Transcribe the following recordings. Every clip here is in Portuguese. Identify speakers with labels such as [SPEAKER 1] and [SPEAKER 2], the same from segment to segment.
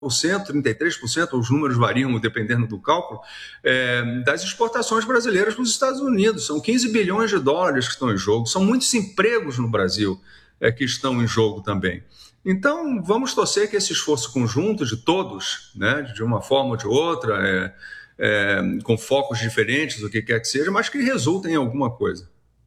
[SPEAKER 1] 33%, os números variam dependendo do cálculo, das exportações brasileiras para os Estados Unidos. São 15 bilhões de dólares que estão em jogo, são muitos empregos no Brasil que estão em jogo também. Então, vamos torcer que esse esforço conjunto de todos, né, de uma forma ou de outra, com focos diferentes, o que quer que seja, mas que resultem em alguma coisa.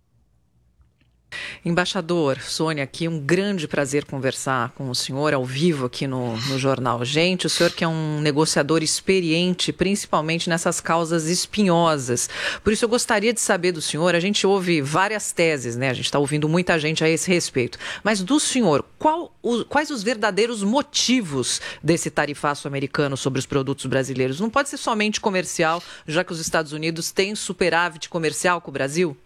[SPEAKER 2] Embaixador Sônia, aqui um grande prazer conversar com o senhor ao vivo aqui no Jornal Gente. O senhor que é um negociador experiente, principalmente nessas causas espinhosas. Por isso eu gostaria de saber do senhor, a gente ouve várias teses, né? A gente está ouvindo muita gente a esse respeito. Mas do senhor, quais os verdadeiros motivos desse tarifaço americano sobre os produtos brasileiros? Não pode ser somente comercial, já que os Estados Unidos têm superávit comercial com o Brasil?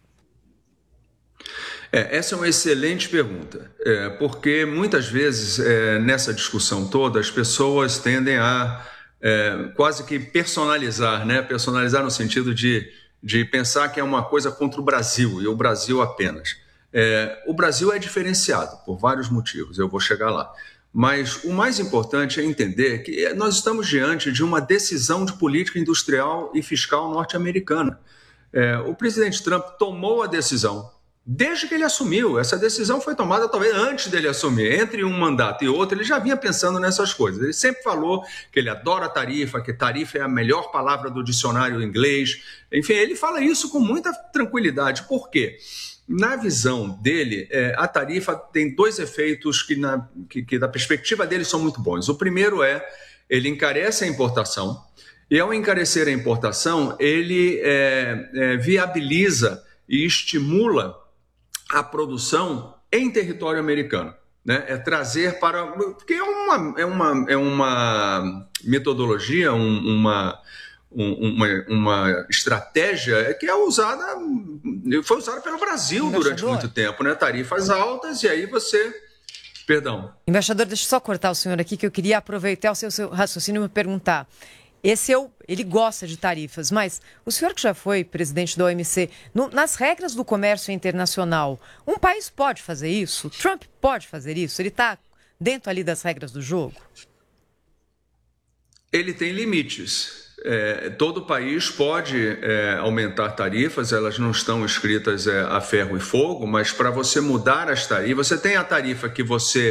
[SPEAKER 1] Essa é uma excelente pergunta, porque muitas vezes nessa discussão toda as pessoas tendem a quase que personalizar, né? Personalizar no sentido de pensar que é uma coisa contra o Brasil e o Brasil apenas. O Brasil é diferenciado por vários motivos, eu vou chegar lá. Mas o mais importante é entender que nós estamos diante de uma decisão de política industrial e fiscal norte-americana. O presidente Trump tomou a decisão. Desde que ele assumiu, essa decisão foi tomada talvez antes dele assumir. Entre um mandato e outro, ele já vinha pensando nessas coisas. Ele sempre falou que ele adora tarifa, que tarifa é a melhor palavra do dicionário inglês. Enfim, ele fala isso com muita tranquilidade. Por quê? Na visão dele, a tarifa tem dois efeitos que da perspectiva dele são muito bons. O primeiro ele encarece a importação, e ao encarecer a importação, ele viabiliza e estimula a produção em território americano, né? Trazer para... Porque é uma metodologia, uma estratégia que foi usada pelo Brasil durante muito tempo, né? Tarifas altas e aí você... Perdão.
[SPEAKER 3] Embaixador, deixa eu só cortar o senhor aqui, que eu queria aproveitar o seu raciocínio e me perguntar. Ele gosta de tarifas, mas o senhor que já foi presidente da OMC, nas regras do comércio internacional, um país pode fazer isso? Trump pode fazer isso? Ele está dentro ali das regras do jogo?
[SPEAKER 1] Ele tem limites. Todo país pode aumentar tarifas, elas não estão escritas a ferro e fogo, mas para você mudar as tarifas, você tem a tarifa que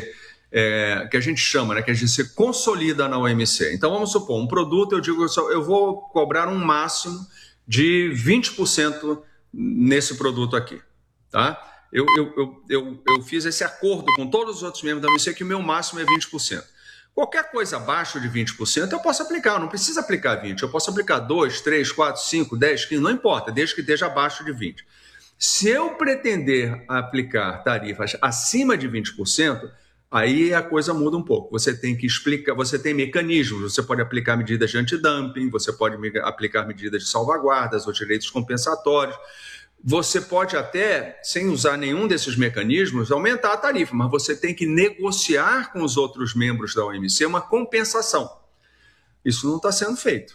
[SPEAKER 1] que a gente chama, né, que a gente se consolida na OMC. Então, vamos supor, um produto, eu vou cobrar um máximo de 20% nesse produto aqui, tá? Eu fiz esse acordo com todos os outros membros da OMC que o meu máximo é 20%. Qualquer coisa abaixo de 20% eu posso aplicar, eu não preciso aplicar 20%, eu posso aplicar 2, 3, 4, 5, 10, 15, não importa, desde que esteja abaixo de 20%. Se eu pretender aplicar tarifas acima de 20%, aí a coisa muda um pouco. Você tem que explicar, você tem mecanismos, você pode aplicar medidas de antidumping, você pode aplicar medidas de salvaguardas ou direitos compensatórios. Você pode até, sem usar nenhum desses mecanismos, aumentar a tarifa, mas você tem que negociar com os outros membros da OMC uma compensação. Isso não está sendo feito.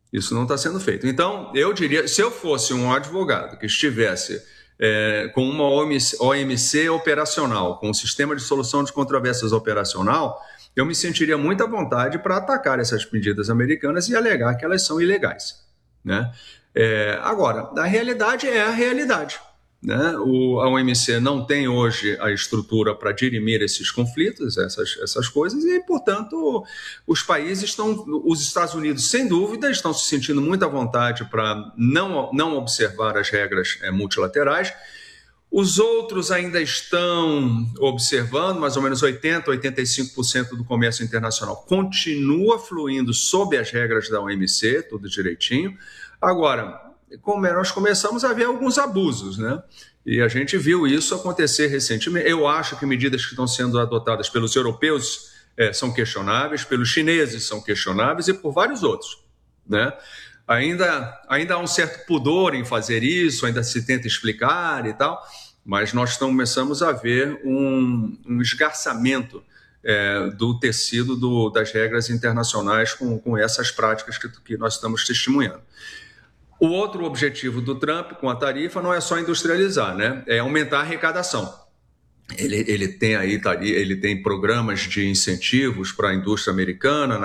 [SPEAKER 1] Então, eu diria, se eu fosse um advogado que estivesse com uma OMC operacional, com um sistema de solução de controvérsias operacional, eu me sentiria muito à vontade para atacar essas medidas americanas e alegar que elas são ilegais, né? Agora, a realidade é a realidade, né? A OMC não tem hoje a estrutura para dirimir esses conflitos, essas coisas, e, portanto, os Estados Unidos, sem dúvida, estão se sentindo muito à vontade para não observar as regras multilaterais. Os outros ainda estão observando, mais ou menos 80%, 85% do comércio internacional continua fluindo sob as regras da OMC, tudo direitinho. Agora, nós começamos a ver alguns abusos, né? E a gente viu isso acontecer recentemente. Eu acho que medidas que estão sendo adotadas pelos europeus são questionáveis, pelos chineses são questionáveis e por vários outros, né? Ainda há um certo pudor em fazer isso, ainda se tenta explicar e tal, mas nós começamos a ver um esgarçamento do tecido das regras internacionais com essas práticas que nós estamos testemunhando. O outro objetivo do Trump com a tarifa não é só industrializar, né? É aumentar a arrecadação. ele tem programas de incentivos para a indústria americana.